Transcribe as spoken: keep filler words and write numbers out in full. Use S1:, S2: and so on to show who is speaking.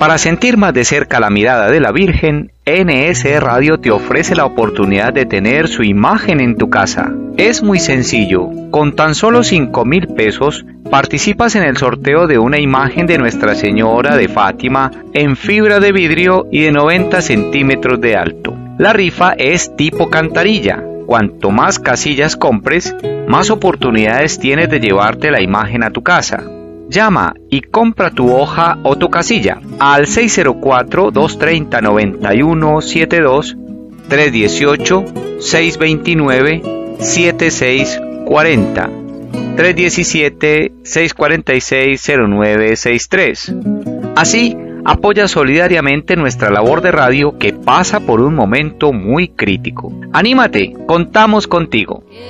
S1: Para sentir más de cerca la mirada de la Virgen, N S Radio te ofrece la oportunidad de tener su imagen en tu casa. Es muy sencillo, con tan solo cinco mil pesos participas en el sorteo de una imagen de Nuestra Señora de Fátima en fibra de vidrio y de noventa centímetros de alto. La rifa es tipo cantarilla. Cuanto más casillas compres, más oportunidades tienes de llevarte la imagen a tu casa. Llama y compra tu hoja o tu casilla al seis cero cuatro, dos tres cero, nueve uno siete dos, tres uno ocho, seis dos nueve, siete seis cuatro cero, tres uno siete, seis cuatro seis, cero nueve seis tres. Así, apoya solidariamente nuestra labor de radio que pasa por un momento muy crítico. ¡Anímate! ¡Contamos contigo!